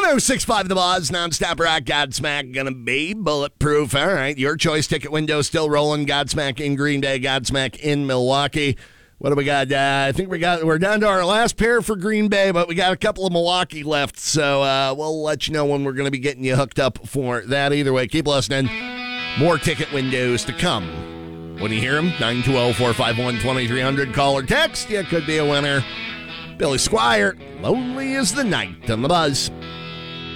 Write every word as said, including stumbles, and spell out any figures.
oh six point five The Buzz, nonstop rock, Godsmack, gonna be bulletproof. All right, your choice ticket window still rolling. Godsmack in Green Bay, Godsmack in Milwaukee. What do we got? Uh, I think we got, we're down to our last pair for Green Bay, but we got a couple of Milwaukee left, so uh, we'll let you know when we're going to be getting you hooked up for that. Either way, keep listening. More ticket windows to come. When you hear them, nine two zero, four five one, two three zero zero, call or text. You could be a winner. Billy Squier, Lonely is the Night on The Buzz.